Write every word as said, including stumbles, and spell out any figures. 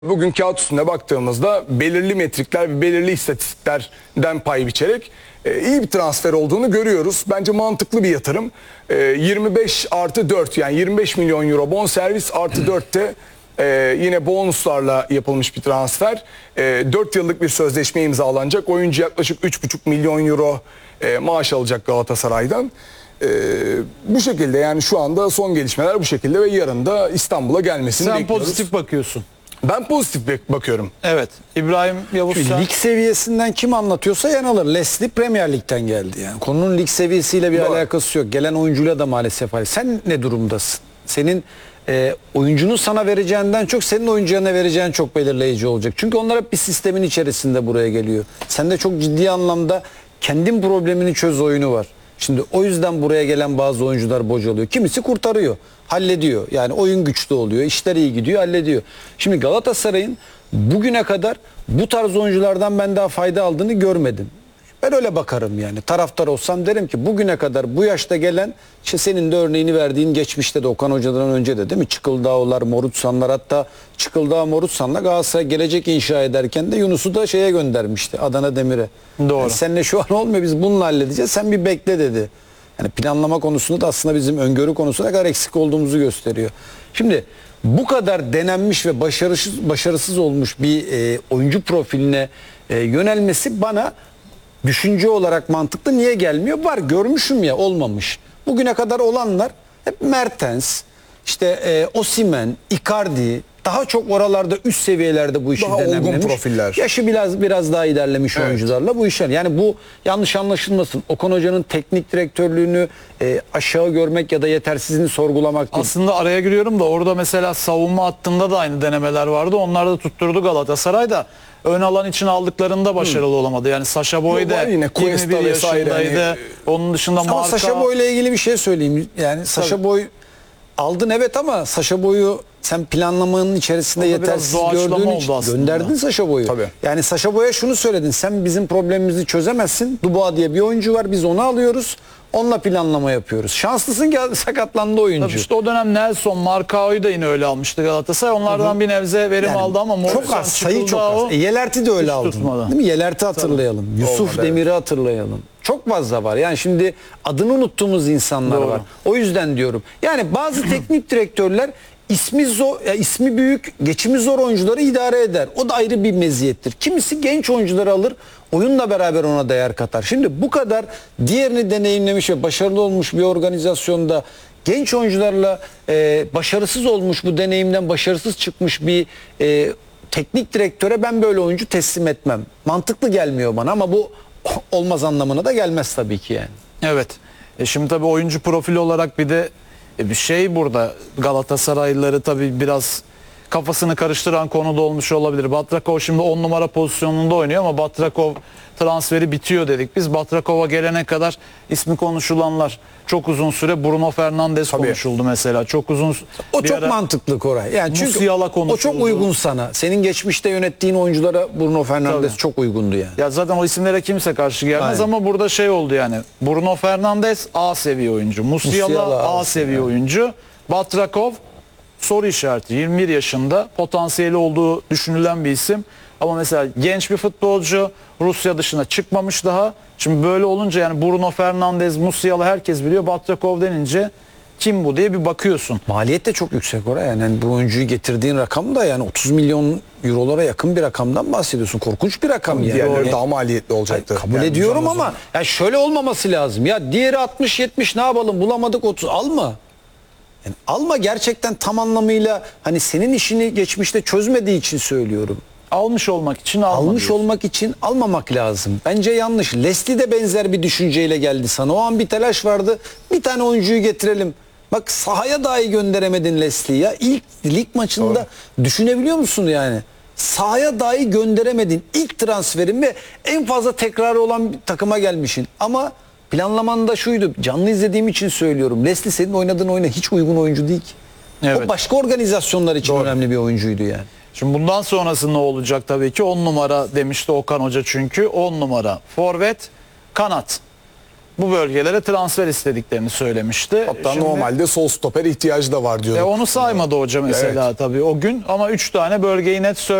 Bugün kağıt üstünde baktığımızda belirli metrikler ve belirli istatistiklerden pay biçerek e, iyi bir transfer olduğunu görüyoruz. Bence mantıklı bir yatırım. E, yirmi beş artı dört, yani yirmi beş milyon euro bonservis artı dörtte e, yine bonuslarla yapılmış bir transfer. E, dört yıllık bir sözleşme imzalanacak. Oyuncu yaklaşık üç buçuk milyon euro e, maaş alacak Galatasaray'dan. Ee, bu şekilde, yani şu anda son gelişmeler bu şekilde ve yarın da İstanbul'a gelmesini Sen bekliyoruz. pozitif bakıyorsun. Ben pozitif bak- bakıyorum. Evet. İbrahim Yavuz Çünkü sen... lig seviyesinden kim anlatıyorsa yanılır. Leslie Premier Lig'den geldi yani. Konunun lig seviyesiyle bir Doğru. alakası yok. Gelen oyuncuyla da maalesef aynı. Sen ne durumdasın? Senin e, oyuncunun sana vereceğinden çok senin oyuncuya ne vereceğin çok belirleyici olacak. Çünkü onlar hep bir sistemin içerisinde buraya geliyor. Sende çok ciddi anlamda kendin problemini çöz oyunu var. Şimdi o yüzden buraya gelen bazı oyuncular bocalıyor. Kimisi kurtarıyor, hallediyor. Yani oyun güçlü oluyor, işler iyi gidiyor, hallediyor. Şimdi Galatasaray'ın bugüne kadar bu tarz oyunculardan ben daha fayda aldığını görmedim. Ben öyle bakarım yani. Taraftar olsam derim ki bugüne kadar bu yaşta gelen, işte senin de örneğini verdiğin geçmişte de Okan Hoca'dan önce de değil mi? Çıkıldağlar, Morutsanlar, hatta Çıkıldağ Morutsan'la Galatasaray gelecek inşa ederken de Yunus'u da şeye göndermişti, Adana Demir'e. Doğru. Yani seninle şu an olmuyor, biz bununla halledeceğiz, sen bir bekle dedi. Yani planlama konusunda da aslında bizim öngörü konusunda kadar eksik olduğumuzu gösteriyor. Şimdi bu kadar denenmiş ve başarısız başarısız olmuş bir e, oyuncu profiline e, yönelmesi bana düşünce olarak mantıklı. Niye gelmiyor? Var, görmüşüm ya, olmamış. Bugüne kadar olanlar hep Mertens, işte e, Osimhen, Icardi, daha çok oralarda üst seviyelerde bu işi Daha olgun deneyimlemiş. profiller. Yaşı biraz biraz daha ilerlemiş Evet. oyuncularla bu işler. Yani bu yanlış anlaşılmasın. Okan Hoca'nın teknik direktörlüğünü e, aşağı görmek ya da yetersizliğini sorgulamak değil. Aslında araya giriyorum da orada mesela savunma hattında da aynı denemeler vardı. Onlar da tutturdu Galatasaray da. Ön alan için aldıklarında başarılı olamadı. Yani Sacha Boey Yok, de var yine Cuesta yirmi bir vesaire yaşındaydı. hani- Onun dışında Ama Marka... Sacha Boy ile ilgili bir şey söyleyeyim. Yani Sacha Boy aldın evet, ama Sacha Boy'u sen planlamanın içerisinde Orada biraz yetersiz doğaçlama gördüğün oldu için aslında. gönderdin Sacha Boy'u. Tabii. Yani Sacha Boy'a şunu söyledin: sen bizim problemimizi çözemezsin. Dubois diye bir oyuncu var, biz onu alıyoruz. Onunla planlama yapıyoruz. Şanslısın ki sakatlandı oyuncu. Tabii işte o dönem Nelson, Markao'yu da yine öyle almıştı Galatasaray. Onlardan bir nebze verim Yani aldı ama çok Morrison, az, sayı çok Çıkıldağ az. E, Yelert'i de öyle hiç aldın. tutmadı. Değil mi? Yelert'i hatırlayalım. Yusuf Olmadı, Demir'i hatırlayalım. Çok fazla var. Yani şimdi adını unuttuğumuz insanlar Doğru. var. O yüzden diyorum. Yani bazı teknik direktörler ismi zor, ya ismi büyük, geçimi zor oyuncuları idare eder. O da ayrı bir meziyettir. Kimisi genç oyuncuları alır, oyunla beraber ona değer katar. Şimdi bu kadar diğerini deneyimlemiş ve başarılı olmuş bir organizasyonda genç oyuncularla e, başarısız olmuş, bu deneyimden başarısız çıkmış bir e, teknik direktöre ben böyle oyuncu teslim etmem. Mantıklı gelmiyor bana, ama bu olmaz anlamına da gelmez tabii ki yani. Evet. E şimdi tabii oyuncu profili olarak bir de e bir şey burada Galatasaraylıları tabii biraz kafasını karıştıran konuda olmuş olabilir. Batrakov şimdi on numara pozisyonunda oynuyor ama Batrakov transferi bitiyor dedik. Biz Batrakov'a gelene kadar ismi konuşulanlar çok uzun süre Bruno Fernandes Tabii. konuşuldu mesela. Çok uzun O bir çok ara mantıklı Koray. Yani çünkü Musiala o konuşuldu. çok uygun sana. Senin geçmişte yönettiğin oyunculara Bruno Fernandes Tabii. çok uygundu yani. Ya zaten o isimlere kimse karşı gelmez Aynen. ama burada şey oldu yani. Bruno Fernandes A seviye oyuncu. Musiala, Musiala A A seviye yani. oyuncu. Batrakov soru işareti. yirmi bir yaşında potansiyeli olduğu düşünülen bir isim. Ama mesela genç bir futbolcu, Rusya dışına çıkmamış daha. Şimdi böyle olunca yani Bruno Fernandes, Musiala herkes biliyor. Batrakov denince kim bu diye bir bakıyorsun. Maliyet de çok yüksek oraya. Yani hani bu oyuncuyu getirdiğin rakam da yani otuz milyon eurolara yakın bir rakamdan bahsediyorsun. Korkunç bir rakam yani. Diğerleri Yani- daha maliyetli olacaktı. Kabul Yani ediyorum Can Ozan. ama ya şöyle olmaması lazım. Ya diğeri altmış yetmiş, ne yapalım, bulamadık otuz, alma. Yani alma, gerçekten tam anlamıyla hani senin işini geçmişte çözmediği için söylüyorum. Almış olmak için alma Almış diyorsun. olmak için almamak lazım. Bence yanlış. Leslie de benzer bir düşünceyle geldi sana. O an bir telaş vardı. Bir tane oyuncuyu getirelim. Bak, sahaya dahi gönderemedin Leslie'yi ya. İlk lig maçında düşünebiliyor musun yani? Sahaya dahi gönderemedin. İlk transferin ve en fazla tekrarı olan bir takıma gelmişsin. Ama planlaman da şuydu. Canlı izlediğim için söylüyorum. Leslie senin oynadığın oyuna hiç uygun oyuncu değil ki. Evet. O başka organizasyonlar için Doğru. önemli bir oyuncuydu yani. Şimdi bundan sonrası ne olacak tabii ki? on numara demişti Okan Hoca çünkü. on numara forvet, kanat. bu bölgelere transfer istediklerini söylemişti. Hatta Şimdi- normalde sol stoper ihtiyacı da var diyor. E onu saymadı hoca mesela tabii o gün ama üç tane bölgeyi net söyledi.